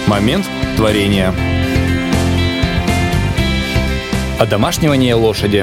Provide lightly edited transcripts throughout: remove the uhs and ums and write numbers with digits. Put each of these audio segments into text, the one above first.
Момент творения. Одомашнивание лошади.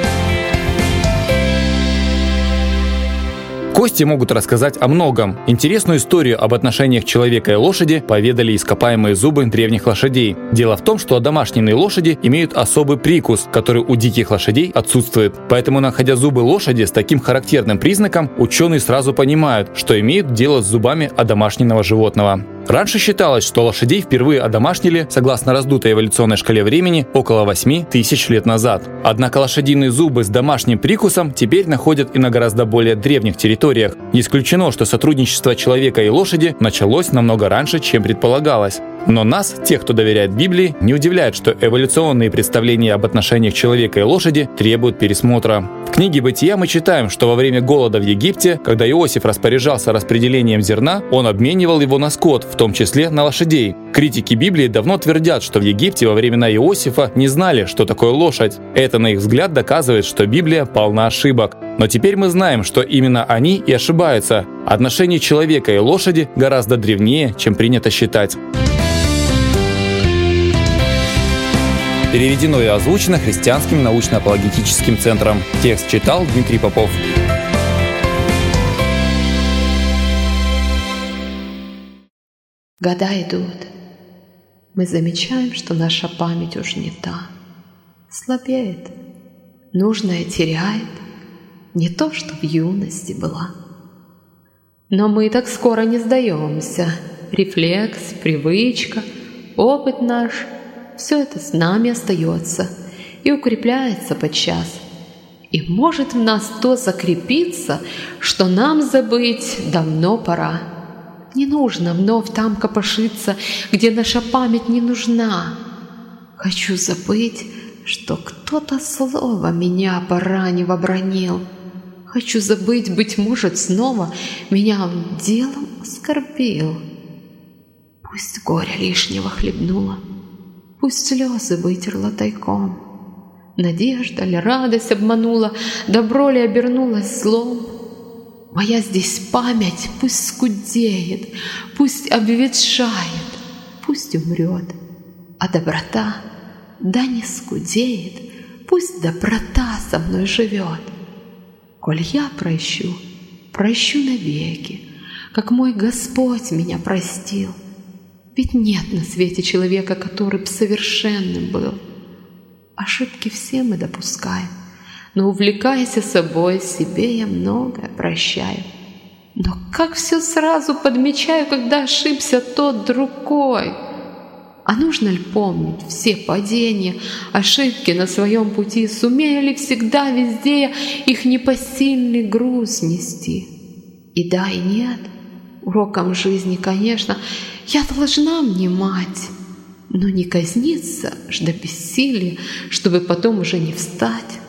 Кости могут рассказать о многом. Интересную историю об отношениях человека и лошади поведали ископаемые зубы древних лошадей. Дело в том, что одомашненные лошади имеют особый прикус, который у диких лошадей отсутствует. Поэтому, находя зубы лошади с таким характерным признаком, ученые сразу понимают, что имеют дело с зубами одомашненного животного. Раньше считалось, что лошадей впервые одомашнили, согласно раздутой эволюционной шкале времени, около 8000 лет назад. Однако лошадиные зубы с домашним прикусом теперь находят и на гораздо более древних территориях. Не исключено, что сотрудничество человека и лошади началось намного раньше, чем предполагалось. Но нас, тех, кто доверяет Библии, не удивляет, что эволюционные представления об отношениях человека и лошади требуют пересмотра. В книге «Бытия» мы читаем, что во время голода в Египте, когда Иосиф распоряжался распределением зерна, он обменивал его на скот, в том числе на лошадей. Критики Библии давно твердят, что в Египте во времена Иосифа не знали, что такое лошадь. Это, на их взгляд, доказывает, что Библия полна ошибок. Но теперь мы знаем, что именно они и ошибаются. Отношения человека и лошади гораздо древнее, чем принято считать. Переведено и озвучено Христианским научно-апологетическим центром. Текст читал Дмитрий Попов. Года идут. Мы замечаем, что наша память уже не та. Слабеет. Нужное теряет. Не то, что в юности была. Но мы так скоро не сдаемся. Рефлекс, привычка, опыт наш — все это с нами остается и укрепляется подчас. И может в нас то закрепиться, что нам забыть давно пора. Не нужно вновь там копошиться, где наша память не нужна. Хочу забыть, что кто-то слово меня поранив обронил. Хочу забыть, быть может, снова меня делом оскорбил. Пусть горя лишнего хлебнула, пусть слезы вытерла тайком. Надежда ли радость обманула, добро ли обернулось злом? Моя здесь память пусть скудеет, пусть обветшает, пусть умрет. А доброта, да не скудеет, пусть доброта со мной живет. Коль я прощу, прощу навеки, как мой Господь меня простил. Ведь нет на свете человека, который б совершенным был. Ошибки все мы допускаем, но, увлекаясь собой, себе я многое прощаю. Но как все сразу подмечаю, когда ошибся тот другой. А нужно ли помнить все падения, ошибки на своем пути? Сумею ли всегда, везде их непосильный груз нести? И да, и нет. Уроком жизни, конечно, я должна внимать, но не казниться ж до бессилия, чтобы потом уже не встать.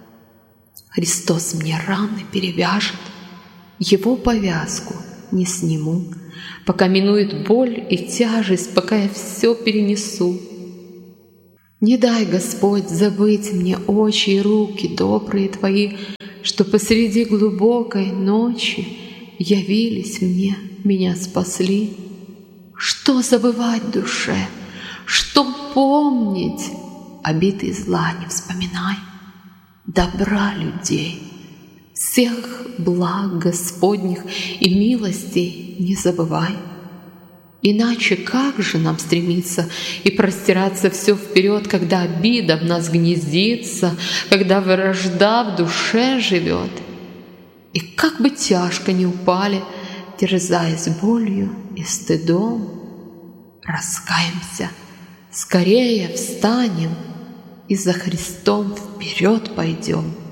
Христос мне раны перевяжет, Его повязку не сниму, пока минует боль и тяжесть, пока я все перенесу. Не дай, Господь, забыть мне очи и руки добрые Твои, что посреди глубокой ночи явились мне, меня спасли. Что забывать душе, что помнить? Обиды зла не вспоминай, добра людей, всех благ Господних и милостей не забывай. Иначе как же нам стремиться и простираться все вперед, когда обида в нас гнездится, когда вражда в душе живет? И как бы тяжко ни упали, терзаясь болью и стыдом, раскаемся, скорее встанем и за Христом вперед пойдем.